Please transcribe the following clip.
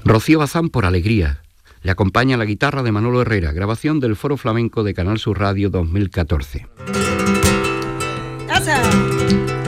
Rocío Bazán por Alegría. Le acompaña la guitarra de Manolo Herrera, grabación del Foro Flamenco de Canal Sur Radio 2014. ¡Asa!